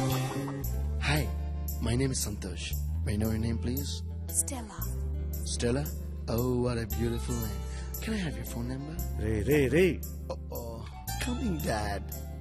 Hi, my name is Santosh. May I know your name, please? Stella. Stella? Oh, what a beautiful name. Can I have your phone number? Ray ray ray Oh, coming, Dad.